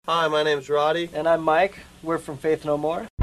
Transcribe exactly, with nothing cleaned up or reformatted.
Hi, my name's Roddy. And I'm Mike. We're from Faith No More.